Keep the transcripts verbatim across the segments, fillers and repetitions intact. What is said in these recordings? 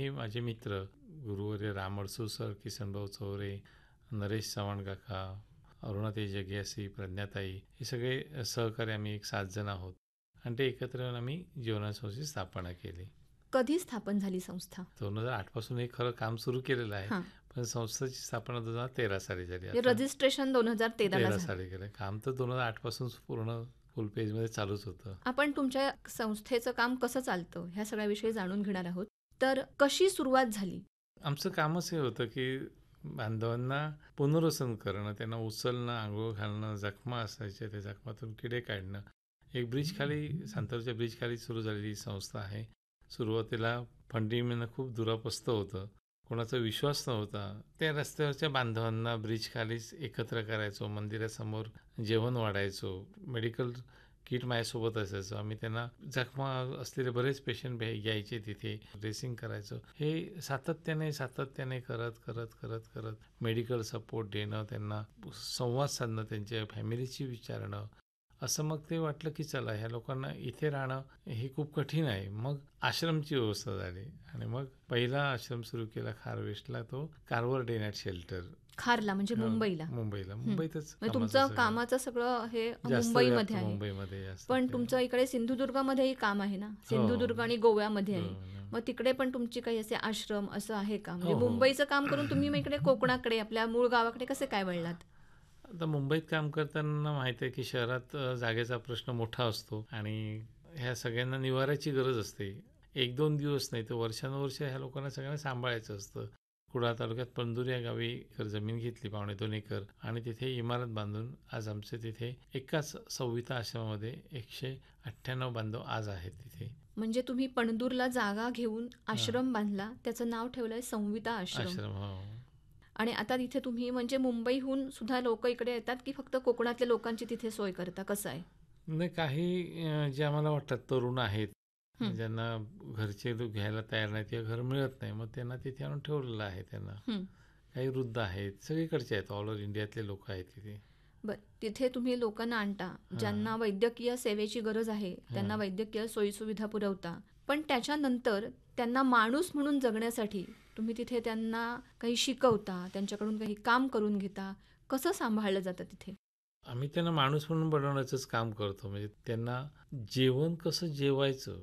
काही माझे मित्र गुरुवर्य राम अडसूळ सर, किसनभाऊ चौरे, नरेश चव्हाण काका, अरुणाताई जग्यासी, प्रज्ञाताई, हे सगळे सहकारी आम्ही एक सात जण आहोत आणि ते एकत्र येऊन आम्ही जीवनानंद संस्थेची स्थापना केली. कधी स्थापन झाली संस्था? दोन हजार आठ पासून हे खरं काम सुरू केलेलं आहे, हां. पण संस्थेची स्थापना दोन हजार तेरा साली झाली. म्हणजे रजिस्ट्रेशन दोन हजार तेरा ला तेरा झालं. साली केलं. काम तर दोन हजार आठ पासून पूर्ण फुल पेजमध्ये चालूच होतं. आपण तुमच्या संस्थेचं काम कसं चालतं ह्या सगळ्याविषयी जाणून घेणार आहोत. तर कशी सुरुवात झाली? आमचं कामच हे होतं की बांधवांना पुनर्वसन करणं, त्यांना उचलणं, आंघोळ घालणं, जखमा असायच्या त्या जखमातून किडे काढणं. एक ब्रिज खाली, सांतारच्या ब्रिज खाली सुरू झालेली संस्था आहे. सुरुवातीला फंडिंग मिळणं खूप दुरापस्त होतं, कोणाचा विश्वास नव्हता. त्या रस्त्यावरच्या बांधवांना ब्रिज खालीच एकत्र करायचो, मंदिरासमोर जेवण वाढायचो, मेडिकल किट माझ्यासोबत असायचं. आम्ही त्यांना जखमा असलेले बरेच पेशंट घ्यायचे, तिथे ड्रेसिंग करायचं. हे सातत्याने सातत्याने करत करत करत करत मेडिकल सपोर्ट देणं, त्यांना संवाद साधणं, त्यांच्या फॅमिलीची विचारणं. असं मग ते वाटलं की चला ह्या लोकांना इथे राहणं हे खूप कठीण आहे. मग आश्रमची व्यवस्था झाली आणि मग पहिला आश्रम सुरू केला खारवेस्टला, तो कार्वर डे नाईट शेल्टर. खारला म्हणजे मुंबईला? मुंबईला मुंबईतच म्हणजे तुमचं कामाचं सगळं हे जास्त मुंबईमध्ये आहे. मुंबईमध्ये जास्त. पण तुमचं इकडे सिंधुदुर्गामध्येही काम आहे ना? सिंधुदुर्ग आणि गोव्यामध्ये आहे. मग तिकडे पण तुमची काही असे आश्रम असं आहे का? म्हणजे मुंबईचं काम करून तुम्ही मग इकडे कोकणाकडे, आपल्या मूळ गावाकडे कसे काय वळलात? आता मुंबईत काम करताना माहिती आहे की शहरात जागेचा प्रश्न मोठा असतो आणि ह्या सगळ्यांना निवाऱ्याची गरज असते. एक दोन दिवस नाही तर वर्षानुवर्ष ह्या लोकांना सगळ्यांना सांभाळायचं असतं. कुडाळ तालुक्यात पंधूर या गावी एकर जमीन घेतली, पावणे दोन एकर, आणि तिथे इमारत बांधून आज आमचे तिथे एकाच संविता आश्रमामध्ये एकशे अठ्ठ्याण्णव बांधव आज आहेत तिथे. म्हणजे तुम्ही पणदूरला जागा घेऊन आश्रम बांधला, त्याचं नाव ठेवलंय संविता आश्रम. आश्रम हो. आणि आता तिथे तुम्ही म्हणजे मुंबईहून सुद्धा लोक इकडे येतात की फक्त कोकणातल्या लोकांची तिथे सोय करता, कसं आहे? नाही, काही जे आम्हाला वाटतात तरुण आहेत ज्यांना घरचे लोक घ्यायला तयार नाही किंवा घर मिळत नाही, मग त्यांना तिथे आणून ठेवलेलं आहे. त्यांना काही वृद्ध आहेत, सगळीकडचे आहेत, ऑल ओव्हर इंडियातले लोक आहेत तिथे. बरं, तिथे तुम्ही लोकांना आणता ज्यांना वैद्यकीय सेवेची गरज आहे, त्यांना वैद्यकीय सोयीसुविधा पुरवता, पण त्याच्यानंतर त्यांना माणूस म्हणून जगण्यासाठी तुम्ही तिथे त्यांना काही शिकवता, त्यांच्याकडून काही काम करून घेता. कसं सांभाळलं जातं तिथे? आम्ही त्यांना माणूस म्हणून बनवण्याचंच काम करतो. म्हणजे त्यांना जेवण कसं जेवायचं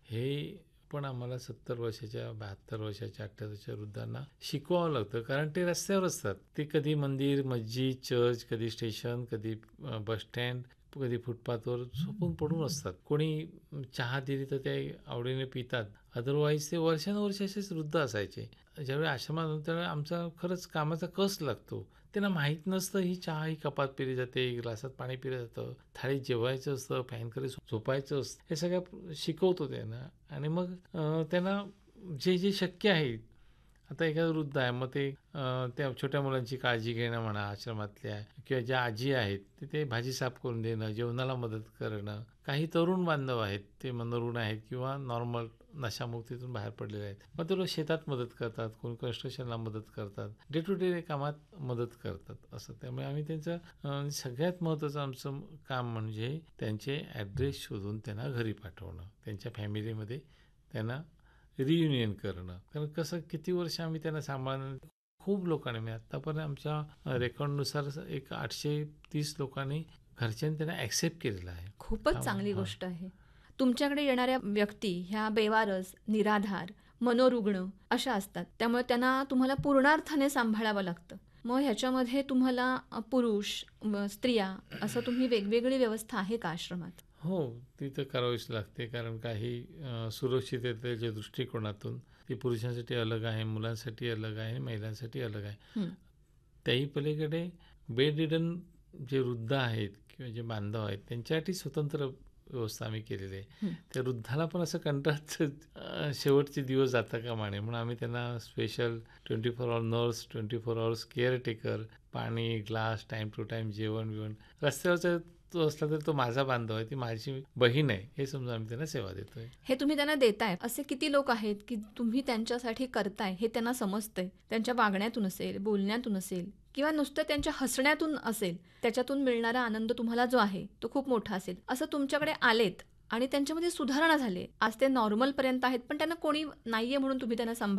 हे पण आम्हाला सत्तर वर्षाच्या, बहात्तर वर्षाच्या, अठ्ठ्याहत्तर वर्षाच्या वृद्धांना शिकवावं लागतं, कारण ते रस्त्यावर असतात. ते कधी मंदिर, मस्जिद, चर्च, कधी स्टेशन, कधी बस स्टँड, कधी फुटपाथवर झोपून पडून असतात. कोणी चहा दिली तर ते आवडीने पितात, अदरवाईज ते वर्षानुवर्ष असेच वृद्ध असायचे. ज्यावेळी आश्रमात होतो त्यावेळी आमचा खरंच कामाचा कस लागतो. त्यांना माहीत नसतं ही चहा ही कपात पिली जाते, ग्लासात पाणी पिलं जातं, थाळीत जेवायचं असतं, फॅनखाली झोपायचं असतं, हे सगळं शिकवतो त्यांना. आणि मग त्यांना जे जे शक्य आहे, आता एखादा वृद्ध आहे मग ते त्या छोट्या मुलांची काळजी घेणं म्हणा आश्रमातल्या, किंवा ज्या आजी आहेत तिथे भाजी साफ करून देणं, जेवणाला मदत करणं. काही तरुण बांधव आहेत, ते मनोरुग्ण आहेत किंवा नॉर्मल नशामुक्तीतून बाहेर पडलेले आहेत, मग ते लोक शेतात मदत करतात, कोण कन्स्ट्रक्शनला मदत करतात, डे टू डे कामात मदत करतात असं. त्यामुळे आम्ही त्यांचं सगळ्यात महत्त्वाचं आमचं काम म्हणजे त्यांचे ॲड्रेस शोधून त्यांना घरी पाठवणं, त्यांच्या फॅमिलीमध्ये त्यांना रियुनियन करणं. कारण कसं किती वर्ष आम्ही त्यांना सांभाळणं, खूप लोकांनी, म्हणजे आत्तापर्यंत आमच्या रेकॉर्डनुसार एक आठशे तीस लोकांनी घरच्यांनी त्यांना ॲक्सेप्ट केलेलं आहे. खूपच चांगली गोष्ट आहे. तुमच्याकडे येणाऱ्या व्यक्ती ह्या बेवारस, निराधार, मनोरुग्ण अशा असतात, त्यामुळे त्यांना तुम्हाला पूर्णार्थाने सांभाळावं लागतं. मग ह्याच्यामध्ये तुम्हाला पुरुष, स्त्रिया असं तुम्ही वेगवेगळी व्यवस्था आहे का आश्रमात? हो, ती तर करावीच लागते, कारण काही सुरक्षिततेच्या दृष्टिकोनातून ती पुरुषांसाठी अलग आहे, मुलांसाठी अलग आहे, महिलांसाठी अलग आहे. त्याही पलीकडे बेड रिडन जे वृद्ध आहेत किंवा जे बांधव आहेत त्यांच्यासाठी स्वतंत्र व्यवस्था आम्ही केलेली आहे. त्या वृद्धाला पण असं कंटाळत शेवटचे दिवस जाता कामा नये म्हणून आम्ही त्यांना special twenty four hour nurse, twenty four hours caretaker, पाणी, ग्लास, टाईम टू टाईम जेवण बिवण. रस्त्यावरचा तो असला तर तो माझा बांधव आहे, ती माझी बहीण आहे, हे समजा आम्ही त्यांना सेवा देतोय. हे तुम्ही त्यांना देताय. असे किती लोक आहेत की तुम्ही त्यांच्यासाठी करताय हे त्यांना समजतंय, त्यांच्या वागण्यातून असेल, बोलण्यातून असेल, किंवा नुसतं त्यांच्या हसण्यातून असेल, त्याच्यातून मिळणारा आनंद तुम्हाला जो आहे तो खूप मोठा असेल. असं तुमच्याकडे आलेत आणि त्यांच्यामध्ये सुधारणा झाली, आज ते नॉर्मलपर्यंत आहेत, पण त्यांना कोणी नाहीये म्हणून तुम्ही त्यांना सांभाळ